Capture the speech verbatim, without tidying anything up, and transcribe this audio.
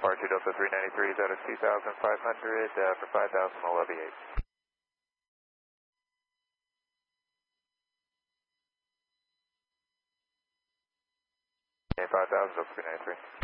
Departure Delta three ninety-three is out of two thousand five hundred uh, for five thousand, we'll levy eight. Okay, five thousand, Delta three ninety-three.